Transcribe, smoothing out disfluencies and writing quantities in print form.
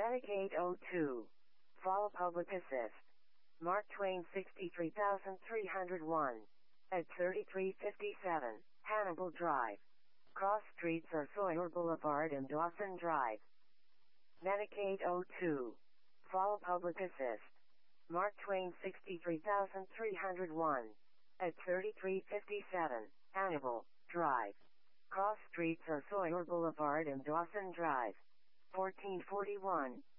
Medicaid 02. Fall Public Assist. Mark Twain 63301. At 3357, Hannibal Drive. Cross streets are Sawyer Boulevard and Dawson Drive. Medicaid 02. Fall Public Assist. Mark Twain 63301. At 3357, Hannibal Drive. Cross streets are Sawyer Boulevard and Dawson Drive. 1441.